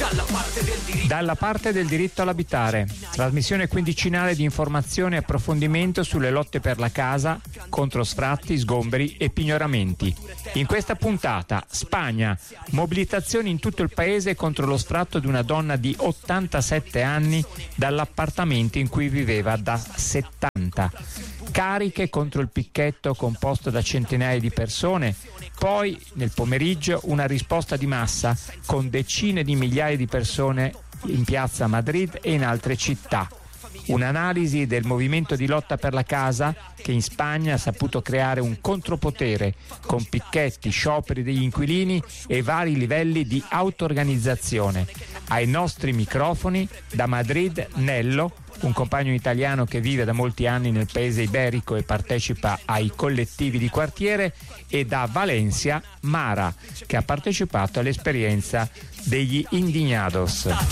Dalla parte del diritto all'abitare, trasmissione quindicinale di informazione e approfondimento sulle lotte per la casa, contro sfratti, sgomberi e pignoramenti. In questa puntata, Spagna, mobilitazioni in tutto il paese contro lo sfratto di una donna di 87 anni dall'appartamento in cui viveva da 70. Cariche contro il picchetto composto da centinaia di persone. Poi, nel pomeriggio, una risposta di massa con decine di migliaia di persone in piazza Madrid e in altre città. Un'analisi del movimento di lotta per la casa che in Spagna ha saputo creare un contropotere con picchetti, scioperi degli inquilini e vari livelli di auto-organizzazione. Ai nostri microfoni da Madrid Nello, un compagno italiano che vive da molti anni nel paese iberico e partecipa ai collettivi di quartiere, e da Valencia Mara, che ha partecipato all'esperienza degli Indignados.